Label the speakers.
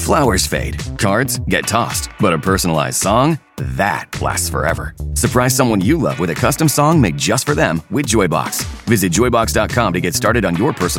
Speaker 1: Flowers fade, cards get tossed, but a personalized song? That lasts forever. Surprise someone you love with a custom song made just for them with Joybox. Visit joybox.com to get started on your personal